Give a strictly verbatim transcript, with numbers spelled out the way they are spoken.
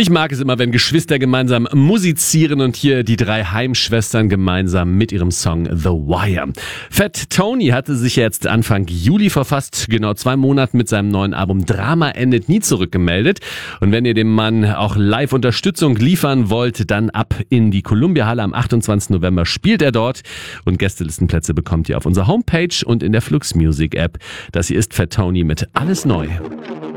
Ich mag es immer, wenn Geschwister gemeinsam musizieren und hier die drei Heimschwestern gemeinsam mit ihrem Song The Wire. Fat Tony hatte sich jetzt Anfang Juli vor fast genau zwei Monaten mit seinem neuen Album Drama endet nie zurückgemeldet. Und wenn ihr dem Mann auch live Unterstützung liefern wollt, dann ab in die Columbia Halle am achtundzwanzigsten November spielt er dort. Und Gästelistenplätze bekommt ihr auf unserer Homepage und in der Flux Music App. Das hier ist Fat Tony mit Alles Neu.